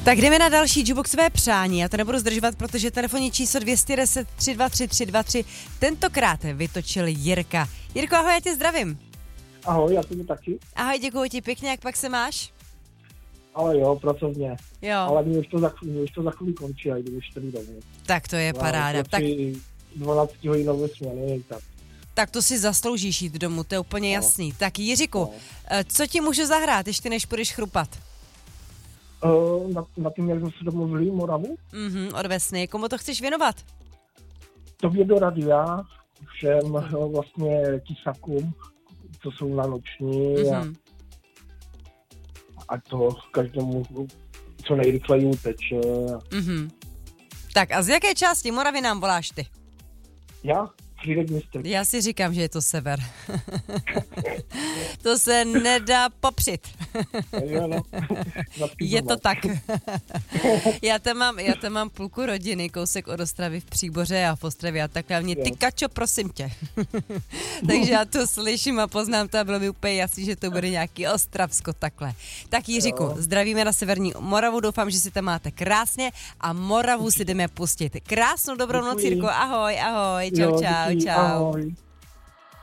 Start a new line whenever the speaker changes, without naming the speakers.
Tak jdeme na další jukeboxové přání. Já to nebudu zdržovat, protože telefonní číslo 210 323 323 tentokrát vytočil Jirka. Jirko, ahoj, já tě zdravím.
Ahoj, já tě taky.
Ahoj, děkuji ti pěkně, jak pak se máš?
Ale jo, pracovně.
Jo.
Ale mě už to za chvíli končí a jdu už tady domů.
Tak to je paráda. Tak
12 hodinové směny,
tak to si zasloužíš jít domů, to je úplně jasný. Tak Jiříku, co ti můžu zahrát, ještě než půjdeš chrupat?
Na tím, jak jsme se domluvili Moravu?
Od Vesny. Komu to chceš věnovat?
Tobě do radia, všem vlastně tisakům, co jsou na noční a to každému co nejrychleji uteče.
Tak a z jaké části Moravy nám voláš ty?
Já? Frýdek Městek.
Já si říkám, že je to sever. To se nedá popřít. Je to tak. Já tam mám půlku rodiny, kousek od Ostravy v Příboře a v Ostravě a takhle. Mě ty kačo, prosím tě. Takže já to slyším a poznám to a bylo mi úplně jasný, že to bude nějaký Ostravsko takhle. Tak Jiříku, zdravíme na severní Moravu, doufám, že si tam máte krásně a Moravu si jdeme pustit. Krásnou dobrou noc, Jirko, ahoj, ahoj, čau, čau.
Ahoj.